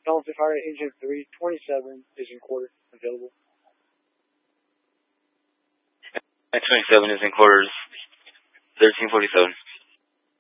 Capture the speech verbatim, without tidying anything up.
Donaldson Fire Engine three twenty-seven is in quarter, available. nine twenty-seven is in quarters, thirteen forty-seven.